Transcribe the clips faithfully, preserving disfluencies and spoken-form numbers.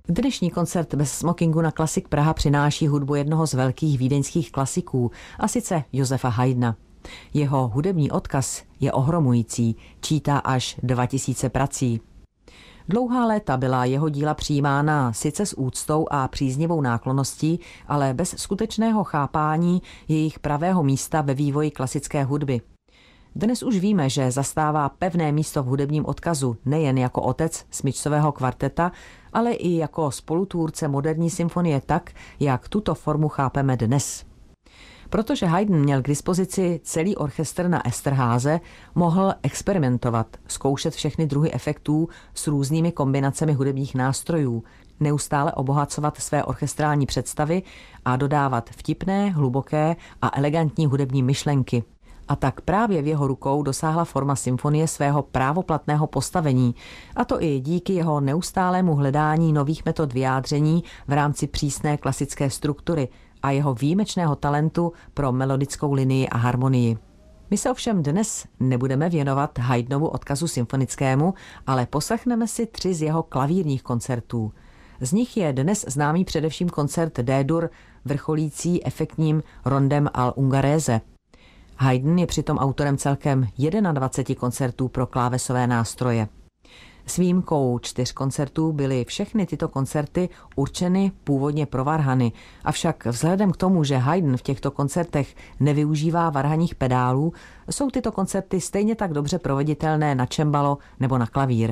Dnešní koncert bez smokingu na Klasik Praha přináší hudbu jednoho z velkých vídeňských klasiků, a sice Josefa Haydna. Jeho hudební odkaz je ohromující, čítá až dva tisíce prací. Dlouhá léta byla jeho díla přijímána sice s úctou a příznivou náklonností, ale bez skutečného chápání jejich pravého místa ve vývoji klasické hudby. Dnes už víme, že zastává pevné místo v hudebním odkazu nejen jako otec smyčcového kvarteta, ale i jako spolutvůrce moderní symfonie tak, jak tuto formu chápeme dnes. Protože Haydn měl k dispozici celý orchestr na Esterháze, mohl experimentovat, zkoušet všechny druhy efektů s různými kombinacemi hudebních nástrojů, neustále obohacovat své orchestrální představy a dodávat vtipné, hluboké a elegantní hudební myšlenky. A tak právě v jeho rukou dosáhla forma symfonie svého právoplatného postavení, a to i díky jeho neustálému hledání nových metod vyjádření v rámci přísné klasické struktury a jeho výjimečného talentu pro melodickou linii a harmonii. My se ovšem dnes nebudeme věnovat Haydnovu odkazu symfonickému, ale poslechneme si tři z jeho klavírních koncertů. Z nich je dnes známý především koncert D-dur, vrcholící efektním rondem al Ungherese. Haydn je přitom autorem celkem dvaceti jedna koncertů pro klávesové nástroje. S výjimkou čtyř koncertů byly všechny tyto koncerty určeny původně pro varhany, avšak vzhledem k tomu, že Haydn v těchto koncertech nevyužívá varhaních pedálů, jsou tyto koncerty stejně tak dobře proveditelné na čembalo nebo na klavír.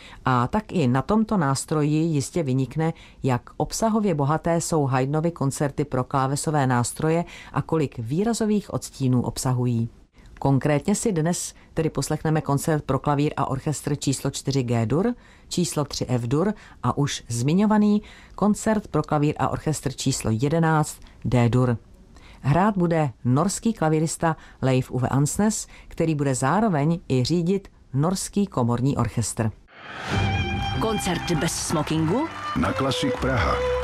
A tak i na tomto nástroji jistě vynikne, jak obsahově bohaté jsou Haydnovy koncerty pro klávesové nástroje a kolik výrazových odstínů obsahují. Konkrétně si dnes tedy poslechneme koncert pro klavír a orchestr číslo čtyři G-dur, číslo tři F-dur a už zmiňovaný koncert pro klavír a orchestr číslo jedenáct D-dur. Hrát bude norský klavírista Leif Ove Ansnes, který bude zároveň i řídit norský komorní orchestr. Koncert bez smokingu na Klasik Praha.